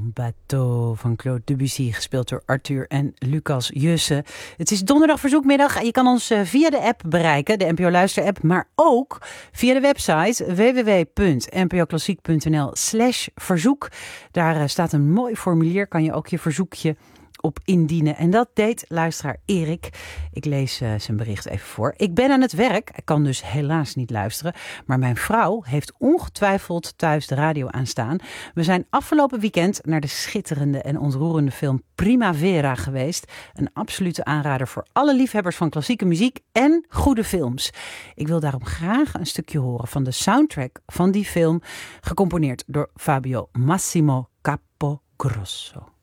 Mon bateau van Claude Debussy, gespeeld door Arthur en Lucas Jussen. Het is donderdag verzoekmiddag en je kan ons via de app bereiken, de NPO Luister-app, maar ook via de website www.npoklassiek.nl/verzoek. Daar staat een mooi formulier, kan je ook je verzoekje op indienen. En dat deed luisteraar Erik. Ik lees zijn bericht even voor. Ik ben aan het werk. Ik kan dus helaas niet luisteren. Maar mijn vrouw heeft ongetwijfeld thuis de radio aanstaan. We zijn afgelopen weekend naar de schitterende en ontroerende film Primavera geweest. Een absolute aanrader voor alle liefhebbers van klassieke muziek en goede films. Ik wil daarom graag een stukje horen van de soundtrack van die film, gecomponeerd door Fabio Massimo Cappogrosso.